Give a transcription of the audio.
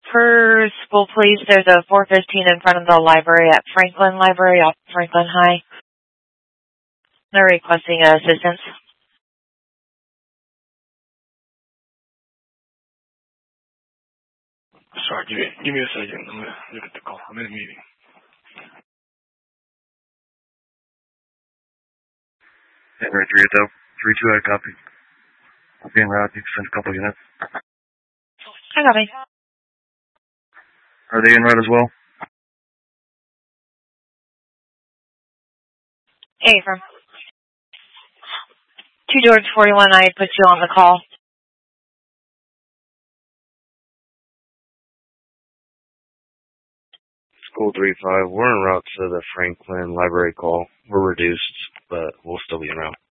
Per school, please. There's a 415 in front of the library at Franklin Library off Franklin High. They're requesting assistance. Sorry, give me a second. I'm going to look at the call. I'm in a meeting. Henry 3 though. 3-2 out of copy. I'll be en route. You can send a couple units. I got me. Are they en route as well? Hey, from 2 George 41, I put you on the call. School 3-5. We're en route to the Franklin Library call. We're reduced, but we'll still be en route.